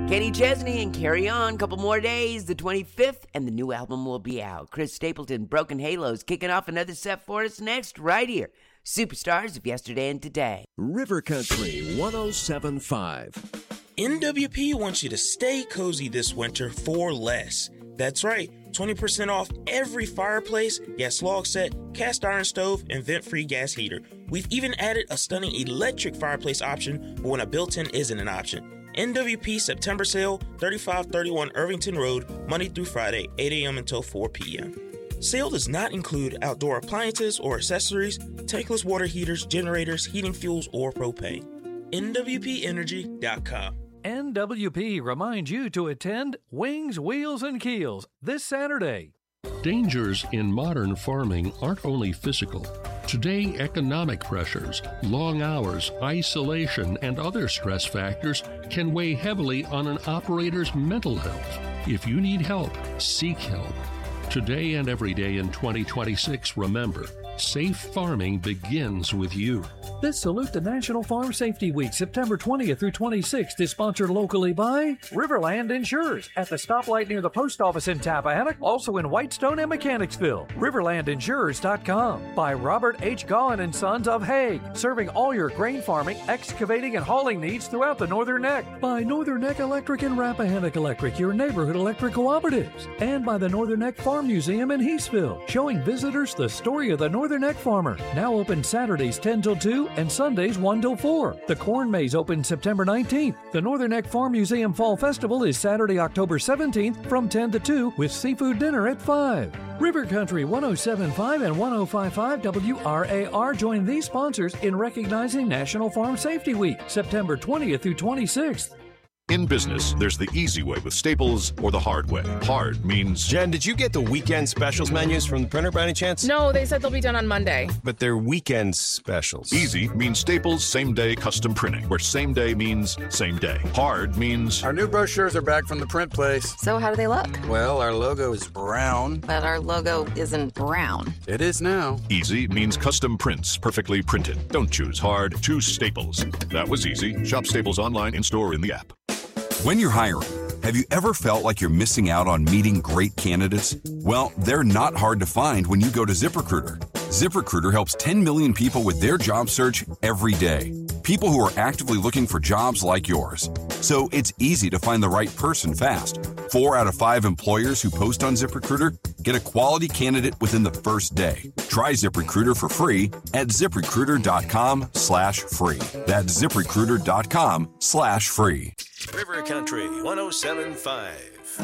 Kenny Chesney and Carry On, couple more days, the 25th, and the new album will be out. Chris Stapleton, Broken Halos, kicking off another set for us next, right here. Superstars of Yesterday and Today. River Country 107.5. NWP wants you to stay cozy this winter for less. That's right, 20% off every fireplace, gas log set, cast iron stove, and vent-free gas heater. We've even added a stunning electric fireplace option for when a built-in isn't an option. NWP September sale, 3531 Irvington Road, Monday through Friday, 8 a.m. until 4 p.m. Sale does not include outdoor appliances or accessories, tankless water heaters, generators, heating fuels, or propane. NWPenergy.com. NWP reminds you to attend Wings, Wheels, and Keels this Saturday. Dangers in modern farming aren't only physical. Today, economic pressures, long hours, isolation, and other stress factors can weigh heavily on an operator's mental health. If you need help, seek help. Today and every day in 2026, remember, safe farming begins with you. This Salute to National Farm Safety Week, September 20th through 26th, is sponsored locally by Riverland Insurers at the stoplight near the post office in Tappahannock, also in Whitestone and Mechanicsville. RiverlandInsurers.com. By Robert H. Gaughan & Sons of Hague, serving all your grain farming, excavating, and hauling needs throughout the Northern Neck. By Northern Neck Electric and Rappahannock Electric, your neighborhood electric cooperatives. And by the Northern Neck Farm Museum in Heathsville, showing visitors the story of the Northern Neck farmer. Now open Saturdays 10 till 2 and Sundays 1 till 4. The Corn Maze opens September 19th. The Northern Neck Farm Museum Fall Festival is Saturday, October 17th from 10 to 2 with seafood dinner at 5. River Country 107.5 and 105.5 WRAR join these sponsors in recognizing National Farm Safety Week, September 20th through 26th. In business, there's the easy way with Staples or the hard way. Hard means... Jen, did you get the weekend specials menus from the printer by any chance? No, they said they'll be done on Monday. But they're weekend specials. Easy means Staples same-day custom printing, where same day means same day. Hard means... Our new brochures are back from the print place. So how do they look? Well, our logo is brown. But our logo isn't brown. It is now. Easy means custom prints, perfectly printed. Don't choose hard, choose Staples. That was easy. Shop Staples online, in-store, in the app. When you're hiring, have you ever felt like you're missing out on meeting great candidates? Well, they're not hard to find when you go to ZipRecruiter. ZipRecruiter helps 10 million people with their job search every day. People who are actively looking for jobs like yours. So it's easy to find the right person fast. 4 out of 5 employers who post on ZipRecruiter get a quality candidate within the first day. Try ZipRecruiter for free at ZipRecruiter.com/free. That's ZipRecruiter.com/free. River Country 107.5.